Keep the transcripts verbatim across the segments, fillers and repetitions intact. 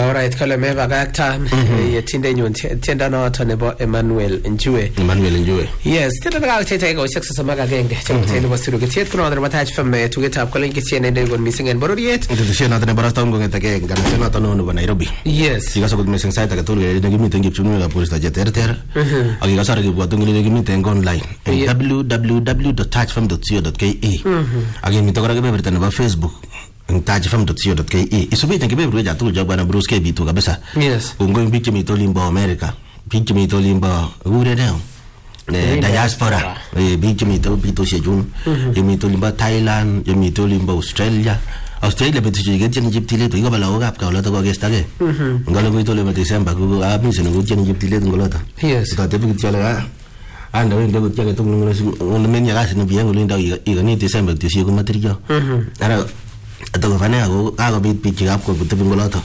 Alright, kale me bagakta yetinde nyun tienda noto nebo Emmanuel Njue. Emmanuel Njue. Yes, tienda ga tete go six sama ga genge. Chakutele basiru getiet kuna ndra matach femme tugetap kolen getiene ndego missing en bororiet. Ndishia na tene barasta ngo ngetake ngana sema tono no Nairobi. Yes. Sigasa ko missing site ka tolge ne gimite ngipchunu ga police ta ter ter. Agi gasara gi bwato ngile gimite online. w w w dot touch fm dot co dot k e. Agi mitokora ge beberta na Facebook. touch fm dot co dot k e. Isubite ngebe ruja tu job na Bruce K bitu kabisa. Yes. Ungo mbiche mitolimbo America. Biche mitolimbo ure leo. Le diaspora. E biche mito bito shejun. Yo mitolimbo Thailand, yo mitolimbo Australia. Australia betu chige chen jiptile to igaba lawo gap ka wala to go gestage. Ngalo mitolimbo December ko a mise no chen jiptile ngolota. Yes. To te biche chala. Anda wende go chage to ngolo ngolo menya gasi no biengo linda igani December to shi ko materia. Ara ato fane ago ago bit pichi gap ko buto bingoloto.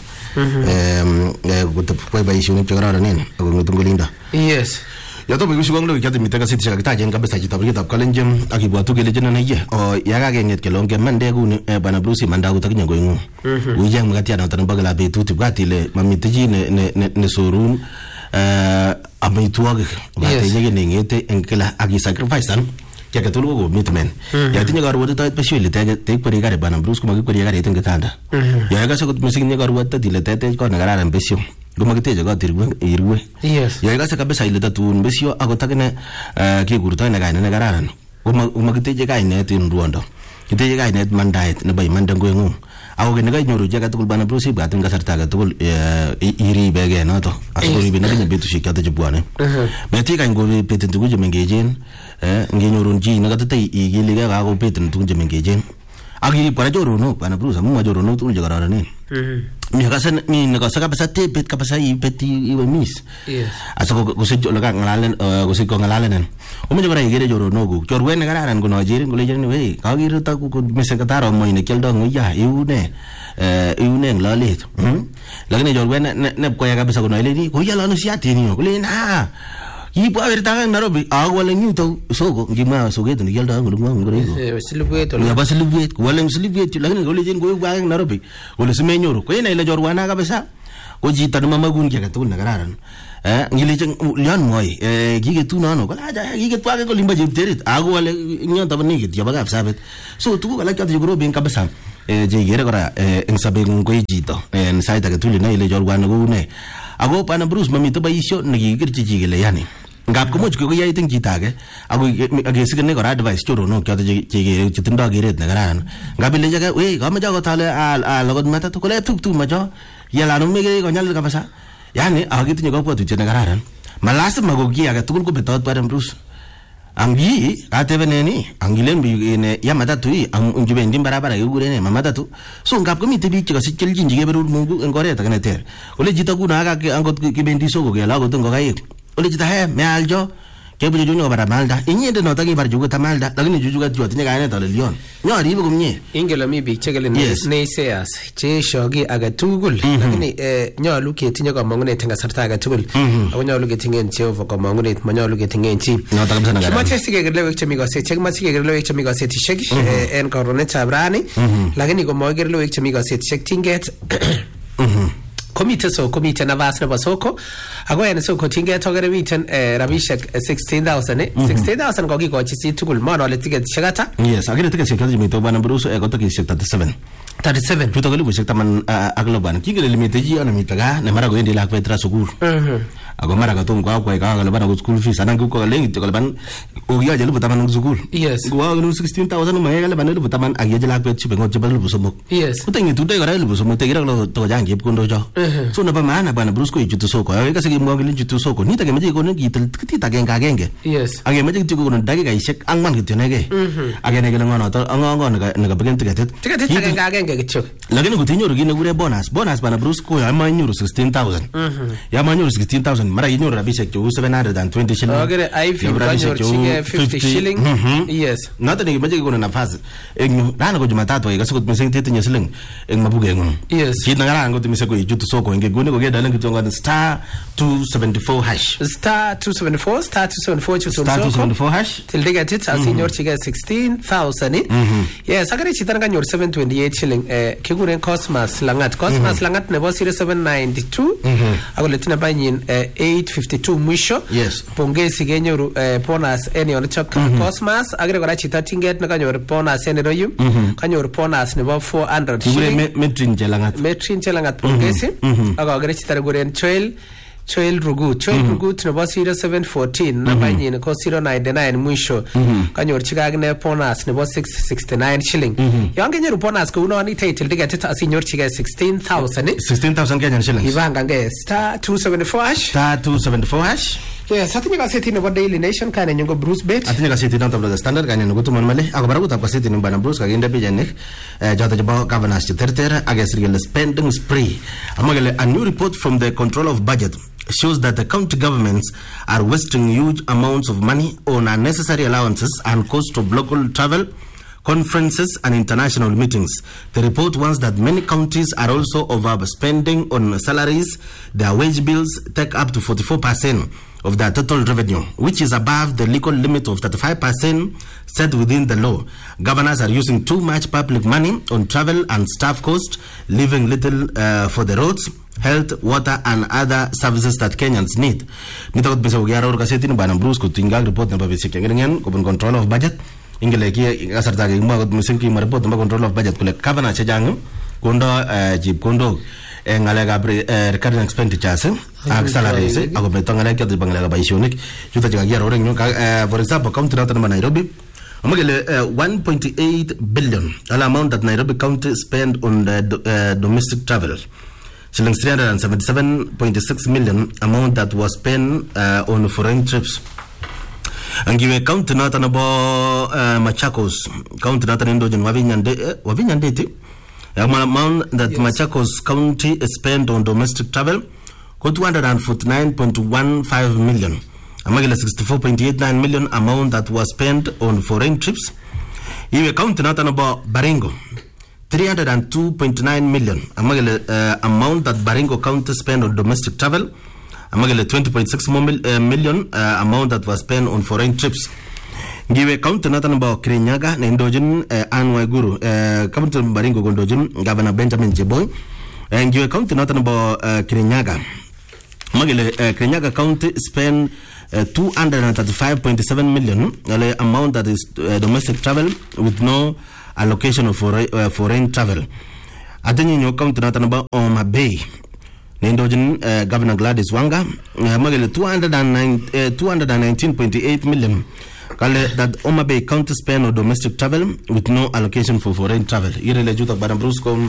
Em buto poi ba isu ni chagara nen ago ngutungo linda. Yes. Ya to bigu shugong lo ikati mitaka siti shaka ta jen kabisa kita bri tap kalenjem akibwatu kele jena na ye o yaga genget ke longe mande gu ni bana Bruce manda gu takinya go ingu. Ujang mgati ana tan bagala be tuti bgati le mamiteji ne ne ne sorun eh amituage bate yege ngete enkela agi sacrifice an ya que tulu go mitmen ya tinya garu wata special te te pari gare bana Bruce kuma pari gare tinga tanda ya ga so missing nya garu wata dile te te ko na gara ambesio goma kite jaga tirwe irwe yes ya ga sa kabisa ile tatu ambesio agotakene ke gurta na gaina na gara goma goma kite jaga ine tin ruondo kite jaga ine mandait na bay mandango ngu ago ke naga nyoru jaga tukul bana Bruce ba tinga sarta ga tukul iri bege no to asuri bi na nya betu shikata jibwane beti kan go petin tugu jemengejen eh ngenyorun ji naga tatai igile ga go petin tugu jemengejen agi para joro no bana Bruce mu joro no tu jaga rane mi kasan mi naga saka pasate pet kapasai peti iwe mis yes aso go se jo laga ngalalen go se ko ngalalen o mo jaga igere joro no go jor wen naga ran go no jiri go le jeni we ka gi ruta ku me se kataro mo ine keldo nguya iune eh iune nglalet hm lagene jor wen ne ko ya kabisa go no ile ni go ya la no siati ni go le na yi po aver tanga Nairobi ago wala nyu to sogo ngima sogeto ni gelda ngulu ngulu ngo eh silubweto ya basilubwet wala silubwet lagene go le jen go wa Nairobi wala simenyoro ko ina ile jor wana kabisa ko jita no mama gun kega tul nagararan eh ngile jen lian moy eh gige tu no no ko la ja gige tu ko limba jiterit ago wala nyo tabani git ya baga sabet so tu ko la ka jogro ben kabisa eh je gere gora eh en sabe ngo jito en saita ke tul na ile jor wana go ne ago pana Bruce mami to bayisho ngi girchi jigile yani ngap ko moch ko yayi ting jitage ago age sigene ko advice choro no kya je je chitindo giret nagaran ngabile jaga we ga ma jago tale al al logod mata to ko le tuk tu ma jo yala no mege ko nyal ka basa yani age tinyo ko potu chene nagaran malas mago gi aga tukul ko betot para Bruce angi atebeneni angilen bi ne yamata tu ang unjube ndim barabara yugure ne mamata tu so ngap ko mi tebi ko sikkel jinji ge beru mungu ngore ta kana ter ole jita ku na ga angot ki bendi so go ge la go to ga yik ole jita he me aljo ke bu junyo bara malda inyende no tangi bar jugo ta malda lagni jujuga joti ne ga ne ta le lion no ri bu mnye ingela mi bi chegele ne ne seas che shogi aga tugul lagni eh nyalu ke tinyo ko mangune tanga sarta aga tugul awo nyalu ke tingen che ovo ko mangune manyalu ke tingen chi no ta kamsa na ga ma tesi ke gele wek chemi go se cheg ma si ke gele wek chemi go se ti shegi en korone chabrani lagni ko mo gele wek chemi go se ti sheg tinget komite so komite na vasna basoko ago yana so kotinge togere witen rabishek sixteen thousand sixteen thousand ko gi ko chi tugul mono le ticket shagata yes agire ticket shagata mi to bana Bruce e ko to ki thirty-seven thirty-seven puto gele bushek taman aglo ban ki gele limite ji ana mi taga ne mara go indi la petra sugur ago mara ga tom ko ko ga ga bana go school fees anan ko lengi to ban o ya jelu taman sugur yes go wa sixteen thousand ma ga bana lu taman agye la pet chi be ngo jebal bu somok yes utengi tu de ga lu bu somok te gira lo to jangi ko ndo jo so na ba mana bana Bruce ko jitu soko ay kasi mo gele jitu soko ni tage meje ko ne gitel kiti tage ngagenge yes age meje jitu ko no dage ga ishek angman gitu nege age ne gele ngono to ango ne ga ne ga begen ticket ticket tage ngagenge gichu lagene ko tinyo rugi ne gure bonus bonus bana Bruce ko ya ma nyuru sixteen thousand ya ma nyuru sixteen thousand thousand mara inyoru rabishek cheu seven hundred twenty shilling. Ogere Ivy kanyorchige fifty shilling. Yes. Noto nikimeche kikono nafasi. Eng rana ko Jumatatu ikase kot mising titinye siling eng mabukeng'ung. Yes. Kit nekararan kot mising ko ichutu soko eng nguni ko kedalen kitongo star two seventy-four hash. Star two seventy-four star two seventy-four chutu soko. Star two seventy-four hash. Till they get it asinyorchige sixteen thousand. Yes, agere chito kanyor seven twenty-eight shilling eh kiguren Cosmas Langat. Cosmas Langat nebo zero seven ninety-two. Akole tina banyin eight fifty-two mwisho. Yes. Pongezi kenyoru bonus eni onichok Cosmas. Agere kora chito tinget nekanyor bonus eni royu. Kanyor bonus nebo four hundred shilling. Metrin Chelangat. Metrin Chelangat pongezi. Akagere chito neguren Choel Choel Rugut. Choel Rugut nebo zero seven fourteen. Namba nyin ko zero ninety-nine mwisho. Kanyor chikagne bonus nebo six sixty-nine shilling. Yang kenyoru bonus ko uno ni title ticket asinyor chike sixteen thousand. sixteen thousand Kenyan shillings. Ivanga nge star two seventy-four hash. Star two seventy-four hash. Yes, atinye kaseti nebo Daily Nation kane nyongo Bruce Bet. Atinye kaseti noto The Standard kane nyongo Tuman Male. Ako baragut ab kaseti ni bana Bruce kaginde pijanik. Eh jota jabo governors terter agesirgele spending spree. Amagele a new report from the Control of Budget shows that the county governments are wasting huge amounts of money on unnecessary allowances and cost of local travel, conferences and international meetings. The report warns that many counties are also overspending on salaries. Their wage bills take up to forty-four percent of their total revenue, which is above the legal limit of thirty-five percent set within the law. Governors are using too much public money on travel and staff costs, leaving little uh, for the roads, health, water and other services that Kenyans need. Nitakot bisa ugiara urkaseti ni bana Bruce kutingag report na babisik yang kubun Control of Budget. Ingele ki kasarta ke mga mising ki report na Control of Budget kule governor chajang kondo jib kondo ngalega recurring expenditures ak salaries ako beto ngalega de banglaga baisionik juta jaga yaro reng for example county na Nairobi amagele one point eight billion an amount that Nairobi county spend on the uh, domestic travel. Shillings three hundred seventy-seven point six million amount that was spent uh, on foreign trips. Angiwe county na tanabo uh, Machakos county na tanendo jen wavinyande wavinyande the amount that yes. Machakos County spent on domestic travel got two hundred forty-nine point one five million. Amagele sixty-four point eight nine million amount that was spent on foreign trips. Iwe county na tanabo Baringo three hundred two point nine million. Amagele uh, amount that Baringo County spent on domestic travel. Amagele twenty point six uh, million uh, amount that was spent on foreign trips. Ngiwe county natan about Kirinyaga na indojin uh, Anwa Guru uh, county Baringo gondojin Governor Benjamin Jeboy. Ngiwe county natan about uh, Kirinyaga Magele uh, Kirinyaga County spend uh, two hundred thirty-five point seven million uh, amount that is uh, domestic travel with no allocation of foreign, uh, foreign travel. Atenyi nyo county natan about Oma Bay na indojin uh, Governor Gladys Wanga uh, magele two hundred nineteen point eight million Kale that Oma Bay County spend on domestic travel with no allocation for foreign travel. Ire le juta bana Bruce kom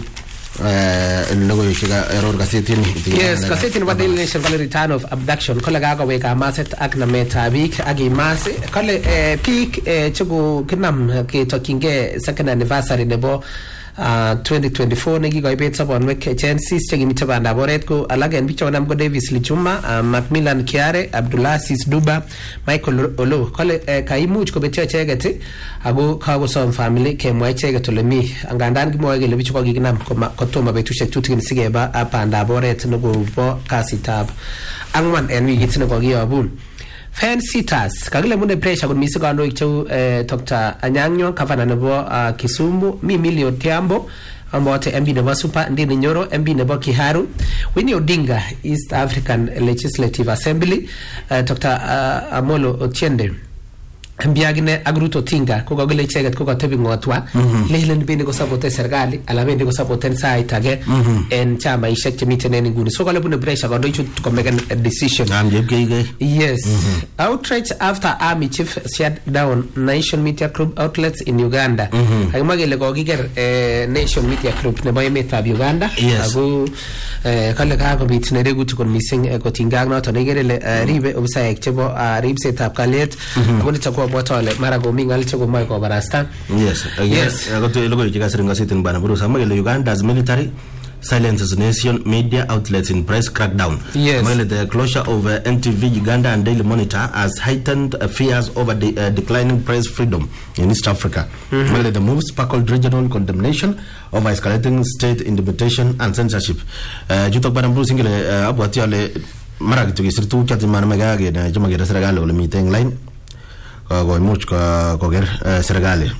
logo yiga error kaseti ni. Yes, kaseti ni Daily Nation kale return of abduction kale gaga weka maset akna metabik agi mase kale peak chugo kinam ke tokinge second anniversary nebo Uh, twenty twenty-four negi go ibet sabon wek chances chegi mitabanda boret ko alagen bicho nam go Davis Lichuma uh, Macmillan Kiare Abdulaziz Duba Michael Olo kale eh, kaimuch ko betio chegete ago kago som family ke mwa chegete lemi angandan gimo gele bicho ko gignam ko ko toma betushe tutin sigeba apanda boret no go bo kasitab angwan enwi gitne ko gi abun fan sitters kagile munde pressure kun misika ndo ichu eh, Doctor Anyang'o kavana nebo uh, Kisumu mi Millie Odhiambo ambote M B nebo Super Ndini Nyoro M B nebo Kiharu Winnie Odinga East African Legislative Assembly uh, Doctor uh, Amolo Otiende Mbiagine agruto tinga ko gogele cheget ko tebi ngotwa lehlen bini ko sabote serikali ala bini ko sabote sai tage en chama ishek chemite ne nguni so kale bune pressure ko do to make a decision am jebge yes outrage after army chief shut down Nation Media Group outlets in Uganda ay magele ko giger Nation Media Group ne boy meta Uganda ago kale ka ko bitne regu to kon missing ko tinga no to ne gere ribe obisa ek chebo ribe setup kalet abone chako botole marago mingal chego mai ko barasta yes yes agoto logo yiga siringa sitin bana buru sama Uganda's military silences nation media outlets in press crackdown. Yes. While the closure of uh, N T V Uganda and Daily Monitor has heightened uh, fears over the uh, declining press freedom in East Africa. Mm-hmm. While the move sparkled regional condemnation of escalating state intimidation and censorship. Jutok Badam Bruce Ingile abwati ale marag tugisirtu chati manamagage na jumagera serikali ole meeting line ko imuch ko koger serikali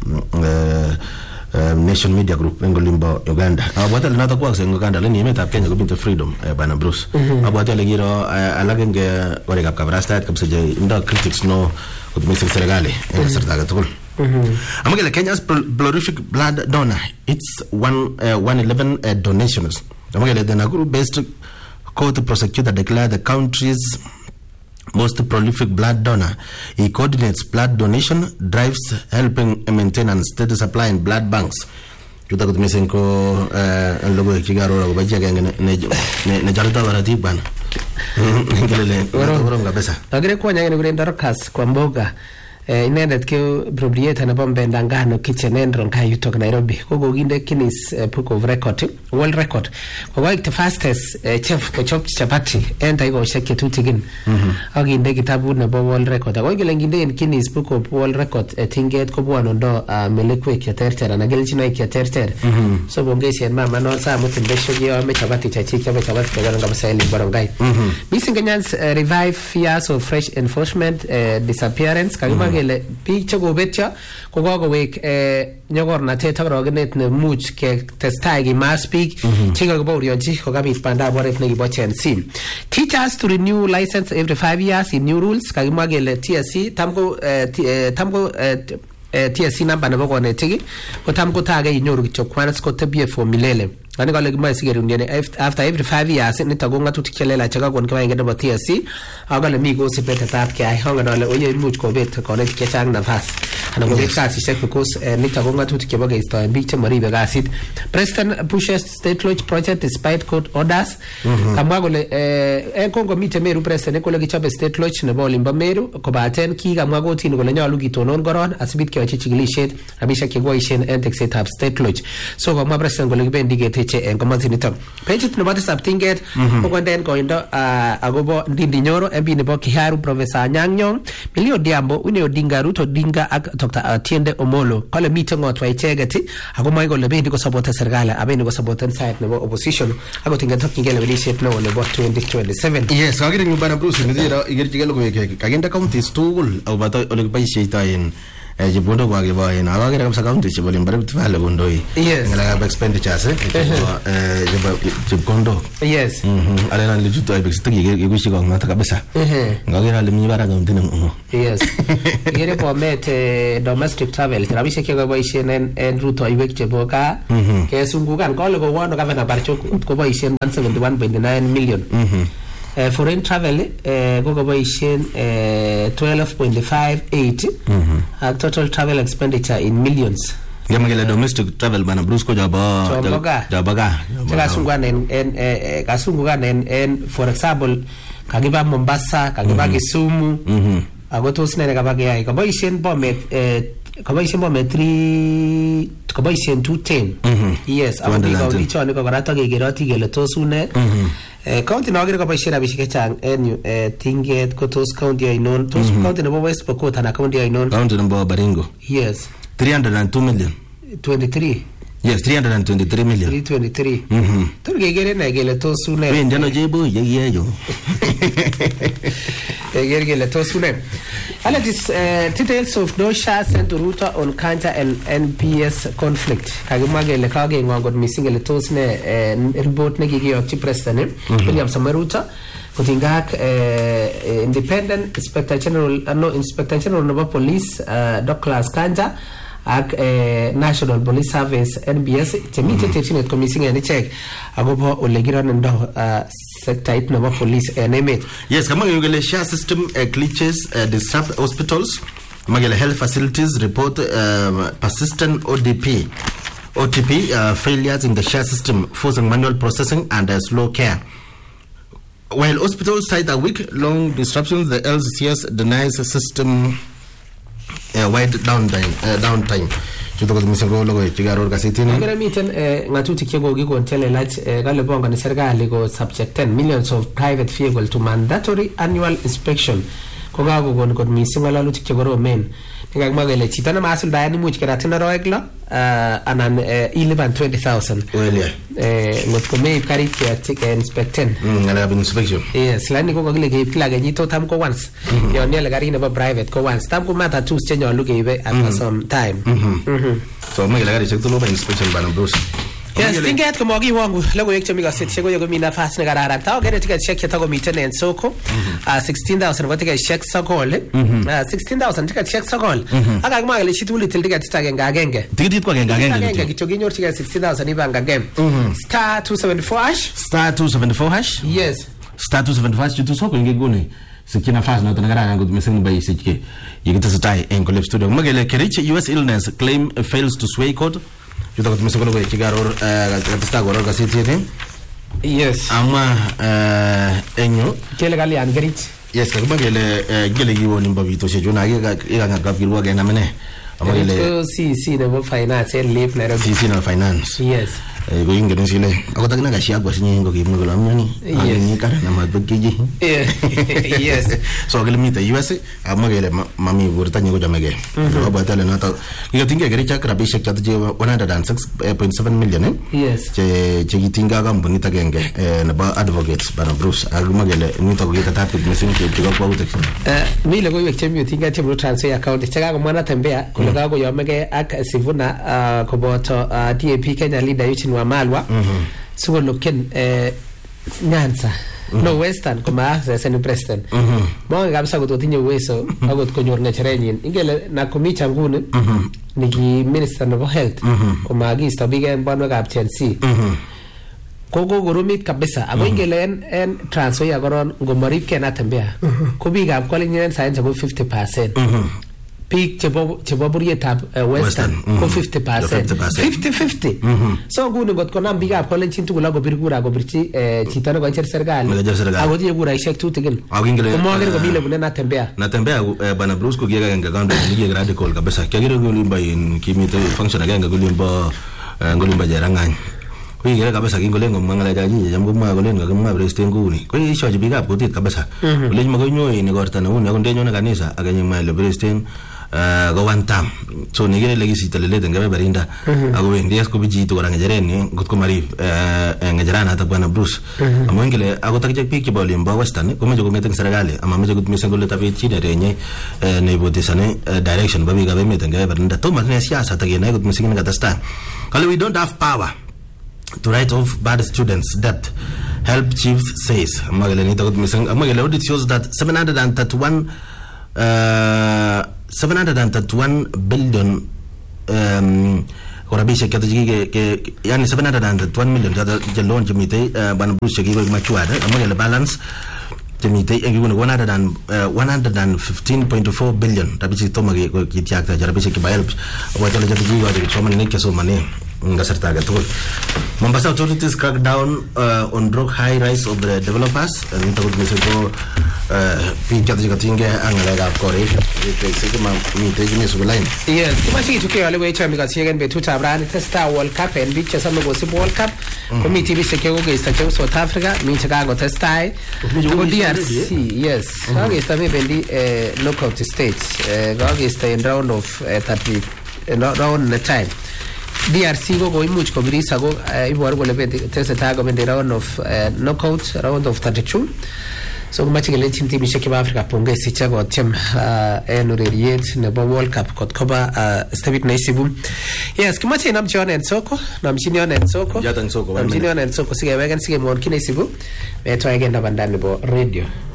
Nation Media Group Bengolimbo Uganda. Abwati ale nata kwa sengo Uganda le nimet ap Kenya ko binte freedom bana Bruce. Abwati ale giro alagenge wale kap kabrasta kap seje inda critics no ko misir serikali serta gatul. Mm-hmm. Among Kenya's prolific blood donor, it's one uh, one eleven uh, donations. Among the Nakuru-based court prosecutor declared the country's most prolific blood donor. He coordinates blood donation drives, helping maintain and steady supply in blood banks. Juta ko tumisen ko ang logo kigaro ko baje gang ne ne jarita warati ban. Ngelele ngoro ngabesa. Agre ko nyanga ngure Dorcas kwa mboga. Inendet ke proprietary na bombe ndangano kitchen endron ka yutok Nairobi kogo ginde Guinness uh, book of record world record ko wa the fastest uh, chef ko chop chapati enda iko shake tutigin aginde kitabu na bo world record ko gele nginde in Guinness book of world record uh, tinget ko bwano ndo uh, melekwe ya tertera na gele chino ya tertera so bongesi mama no sa mutin besho yo me chapati cha chiki me chapati ko ngaba saili barongai missing Kenyans uh, revive fears of fresh enforcement uh, disappearance kagima le picture go betcha ko go wek eh nyogor na teta rogenet ne much ke testai gi mass speak chiga go bori onji ko gabit panda boret ne gi bochen sim teachers to renew license every five years in new rules ka magele T S C tamgo tamgo T S C number na bogo ne tigi ko tamgo taga inyoru gicho kwanas ko tabie for milele ani kale gima sigeru ndiene after every five years ni tagonga tutikelela chaka kon kwa ngenda T S C agale migo sipeta tap ke ai honga dole oye much ko bet ko ne ke chang na fas ana go bet kasi check because ni tagonga tutike baga isto biche maribe gasit Preston pushes state lodge project despite court orders kamwa gole eh kongo mite meru Preston ko le gichabe state lodge ne bolimba meru ko baten ki kamwa go tin gole nyalu gitonon goron asibit ke chichigilishet abisha ke go ishen entex set up state lodge so kamwa Preston gole bendigete en komanzi nito page no bata saptinget ko den ko indo agobo ndindi nyoro embi ne boki haru professor Nyang'nyong milio diambo une odinga ruto dinga ak Doctor Atiende Omolo kale meeting otwa ichegeti ago mai gole bendi ko support serikali abeni ko support side ne opposition ago tinga tokki ngele leadership no ne bot twenty twenty-seven yes kagire ngubana Bruce ngizira igerjigelo ko kagenda county stool au bata ole baishe tain eh jibondo kwa giba ina awagira kabisa county chiboli mbare bitfale gondoi ngala expenditures eh jibondo yes mhm alena lijuto ai bixi tigi gigushi kwa ngata kabisa ngagira le mibara county no yes yere po mete domestic travel trabishe ke go ishe en en ruto iwek cheboka ke sungukan ko le go wono gavana barcho ko bo ishe one seventy-one point nine million mhm Uh, foreign travel uh, go go ishen uh, twelve point five eight mm-hmm. uh, total travel expenditure in millions ngamagela domestic travel bana Bruce ko jaba jabaga kasungukan en en kasungukan en en for example kagiba Mombasa kagiba Kisumu mhm agoto sinene kabage ai kabo ishen bomet kabo ishen bomet three kabo ishen two ten yes abiga ulicho ne ko garata ge gerati gele tosune eh county na gere ko bashira bishike chang en eh tinget ko tos county ai non tos county na West Pokot na county ai non county na Baringo yes three hundred two million twenty-three yes three hundred twenty-three million three twenty-three mhm turge gere na gele tosune we ndano jebo ye yo gere gele tosune ala this uh, details of Dosha sent to Ruto on Kanja and N P S conflict kagimagele kage ngwango misingele tosne uh, report ne gigi of president William Samaruta kutingak uh, independent inspector general uh, no inspector general of police uh, Douglas Kanja ak uh, National Police Service N B S temite teaching commission and check agobo olegiran ndo uh, sector it no police enemies yes kama ngele share system uh, glitches uh, disrupt hospitals magele health facilities report uh, persistent O D P O T P uh, failures in the share system forcing manual processing and uh, slow care. While hospitals cite a week long disruptions, the L C C S denies a system Uh, wide downtime uh, downtime chuto ko mising ko logoiwek chekaror gazetini agere miten ngatutik chekokikon telelach kale bongoni serikali ko subjecten millions of private vehicle to mandatory annual inspection ko kakokon kot mising ngalalutik chekoromen nekakimwa kele chito nemasuldaen imuch keratin aroek lo anan ilipan twenty thousand ngot ko meib karit keinspecten ngalekab inspection yes lani ko kakile keib kila kenyit to tam ko once yon iale karit nebo private ko once tam ko matatus chenyolu keibe after some time so makele karishek tuluba inspection bana Bruce. Yes, tinget ko mogi wangu logoiwek chemi gazetishek ko yokomi nafas nekararan tao kere tiketishek chetakomiten en soko sixteen thousand ko tiketishek sokol sixteen thousand tiketishek sokol ak kakimwa kele chitugul itil tiketit agenge agenge tikitit ko agenge agenge agenge kityo kinyorchigei sixteen thousand ibanga game star two seventy-four hash star two seventy-four hash yes star two seventy-four hash chutu soko ingegone sikina nafasi na tunakararan ko tumesema bai sikike yikitesetai en Collab Studio magele Kericho U S illness claim fails to sway court yuto ko misoko logo chigaror katista goror gasitini yes ama enyo kele kalian Kericho yes kakuma kele gele yiwoni mbabito shejuna ika ika ngapirwa gena mene ama kele si si nebo finance live na si si na finance yes go ingene sile akotakina gashia kwa sinye ngo kimwe gola mnyoni ani kara na mabukiji yes so kele mita U S ama kele mami burta nyo jamege ro batale na ta igatinge gere chakra bishek chatje one hundred six point seven million yes che che gitinga kampuni tagenge na ba advocates bana Bruce aguma kele mita ko geta tapit mesin ke tiga kwa utek eh mile ko yek chemi tinga tibro transfer account chaka ko mwana tembea kule ko yomege ak sivuna ko boto D A P Kenya leader yuchin wa malwa suko loken eh Nyanza no western kuma access ni president bonga kabisa kutotinye uwezo akot konyor ngecherenyin ingele na komicha nguni niki minister of health kuma agista bigen banwekab Chelsea koko goromit kabisa ako ingele en en transfer ya koron ngomorip kena tembea ko biikab kolenyen science ko fifty percent peak chebo chebo burietab western ko fifty percent fifty fifty so nguni ngot konam biikab kolenjin tugul ako bir kura ko birchi chito ne kocher serikali ako tie kuraishek tutikin komogere ko bile bune natembea natembea bana Bruce ko giega nganga kando ni radical kabisa kyagire kulimba in kimite function aganga kulimba ngolimba jarangany ko yigere kabisa kingolengo mangala jaji jambo mwa golengo kama president nguni ko isho jibika kutit kabisa ulenyi magonyo ni gorta na uni akondenyo na kanisa akanyi mali president go one time so nigere legisi telelete ngabe barinda ako wendi asko biji to goranga jereni ngotko mari ngajerana hata bwana Bruce amwengele akotakje piki bolimba western ko meje ko meten serikali ama meje ko misen goleta bichi derenye ne botisane direction babi gabe meten ngabe barinda to marne siasa tagena ko misen ngatasta kale we don't have power to write off bad students' debt, Help Chief says. Magdalene audit shows that seven hundred thirty-one uh, seven hundred thirty-one billion um korabisha katajige ke yani seven hundred thirty-one million the loan jemite ban Bruce gigo machuada amagale balance jemite engibuna one hundred fifteen point four billion tabichi tomage ko kitiakta jarabisha kibayel wajala jadigo de chomani ne keso mane ngaserta gatul Mombasa authorities crack down uh, on drug high rise of the developers and to go uh pincha de gatinge angala kore sekema mite jini subline yes kuma chi tuke wale we chami gasigen betu tabran testa world cup and bicha samo go world cup committee bi seke go gesta che South Africa mi chaka go testai go D R C yes ga gesta me bendi knockout stage ga gesta in round of thirty round the time D R C go go imuch ko birisa go iboar go lebe tese tago bende round of knockout round of thirty-two so kuma chigele team team sheke ba Africa pongezi chago tem en ureriet ne ba World Cup kot koba David Naisibu yes kuma china mchone nsoko na mchini one nsoko jata nsoko mchini one nsoko sige wegen sige mon kinesibu betwa agenda bandani bo radio